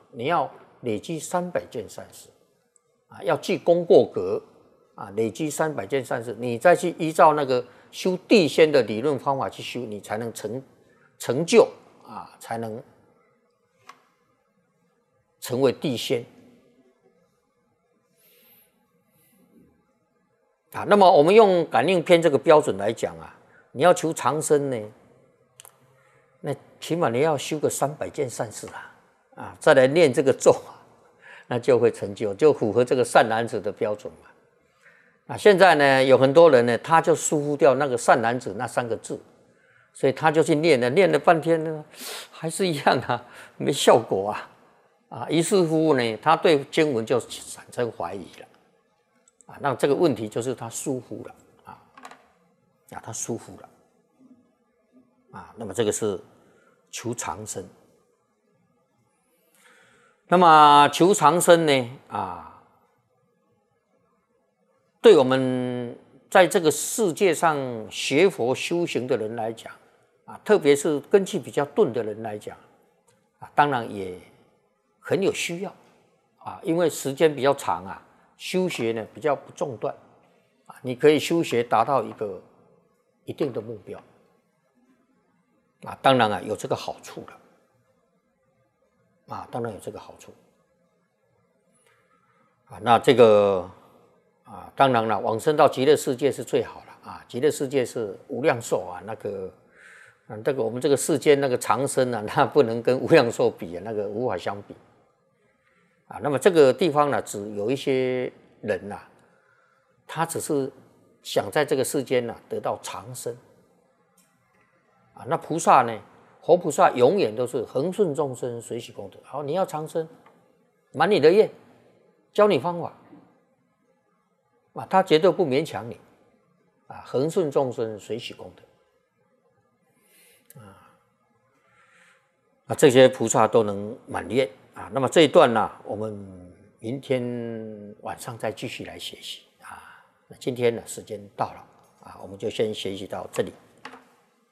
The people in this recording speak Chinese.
你要累积300件善事啊，要记功过格啊，累积300件善事，你再去依照那个修地仙的理论方法去修，你才能成就啊，才能成为地仙啊。那么我们用感应篇这个标准来讲啊，你要求长生呢，那起码你要修个300件善事啊，再来念这个咒啊，那就会成就，就符合这个善男子的标准嘛。啊，现在呢，有很多人呢，他就疏忽掉那个善男子那3个字，所以他就去念了半天呢，还是一样啊，没效果啊，于是乎呢，他对经文就产生怀疑了啊。那这个问题就是他疏忽了他疏忽了啊。那么这个是求长生。那么求长生呢对我们在这个世界上学佛修行的人来讲特别是根气比较钝的人来讲当然也很有需要因为时间比较长修学呢比较不中断你可以修学达到一个一定的目标当然有这个好处了当然有这个好处那这个当然了，往生到极乐世界是最好了极乐世界是无量寿这个我们这个世间那个长生那不能跟无量寿比那个无法相比那么这个地方呢，只有一些人他只是想在这个世间得到长生那菩萨呢，活菩萨永远都是恒顺众生，随喜功德。好，你要长生，满你的愿，教你方法他绝对不勉强你恒顺众生，随喜功德这些菩萨都能满愿那么这一段呢，我们明天晚上再继续来学习那今天呢时间到了我们就先学习到这里。